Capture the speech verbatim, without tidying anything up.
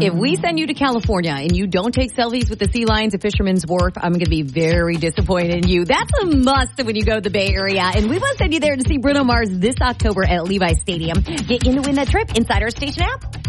If we send you to California and you don't take selfies with the sea lions at Fisherman's Wharf, I'm going to be very disappointed in you. That's a must when you go to the Bay Area. And we want to send you there to see Bruno Mars this October at Levi's Stadium. Get in to win that trip inside our station app.